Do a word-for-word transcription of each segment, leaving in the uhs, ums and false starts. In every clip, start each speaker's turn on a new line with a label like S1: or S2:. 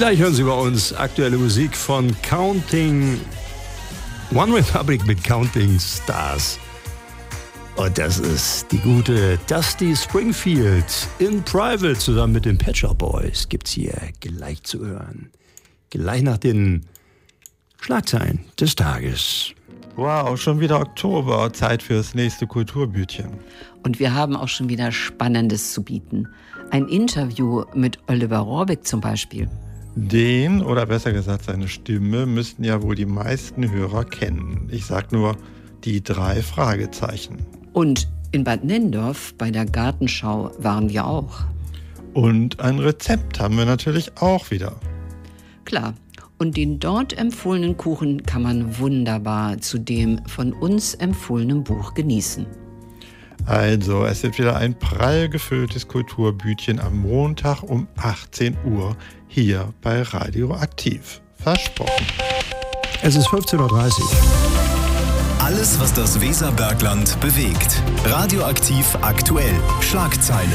S1: Gleich hören Sie bei uns aktuelle Musik von Counting One Republic mit Counting Stars. Und das ist die gute Dusty Springfield in Private zusammen mit den Pet Shop Boys. Gibt's hier gleich zu hören. Gleich nach den Schlagzeilen des Tages.
S2: Wow, schon wieder Oktober. Zeit fürs nächste Kulturbütchen.
S3: Und wir haben auch schon wieder Spannendes zu bieten. Ein Interview mit Oliver Rohrbeck zum Beispiel.
S2: Den, oder besser gesagt seine Stimme, müssten ja wohl die meisten Hörer kennen. Ich sag nur die drei Fragezeichen.
S3: Und in Bad Nenndorf bei der Gartenschau waren wir auch.
S2: Und ein Rezept haben wir natürlich auch wieder.
S3: Klar. Und den dort empfohlenen Kuchen kann man wunderbar zu dem von uns empfohlenen Buch genießen.
S2: Also, es wird wieder ein prall gefülltes Kulturbütchen am Montag um achtzehn Uhr hier bei Radioaktiv. Versprochen.
S1: Es ist fünfzehn Uhr dreißig.
S4: Alles, was das Weserbergland bewegt. Radioaktiv aktuell. Schlagzeilen.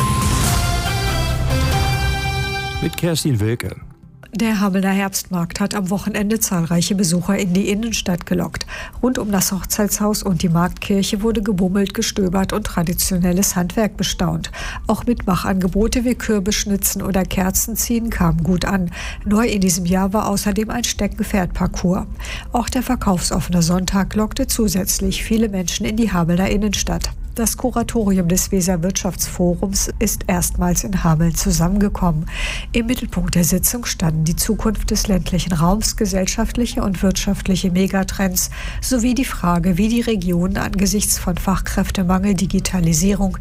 S1: Mit Kerstin Wilke.
S5: Der Hamelner Herbstmarkt hat am Wochenende zahlreiche Besucher in die Innenstadt gelockt. Rund um das Hochzeitshaus und die Marktkirche wurde gebummelt, gestöbert und traditionelles Handwerk bestaunt. Auch Mitmachangebote wie Kürbisschnitzen oder Kerzenziehen kamen gut an. Neu in diesem Jahr war außerdem ein Steckenpferdparcours. Auch der verkaufsoffene Sonntag lockte zusätzlich viele Menschen in die Hamelner Innenstadt. Das Kuratorium des Weser-Wirtschaftsforums ist erstmals in Hameln zusammengekommen. Im Mittelpunkt der Sitzung standen die Zukunft des ländlichen Raums, gesellschaftliche und wirtschaftliche Megatrends sowie die Frage, wie die Region angesichts von Fachkräftemangel, Digitalisierung,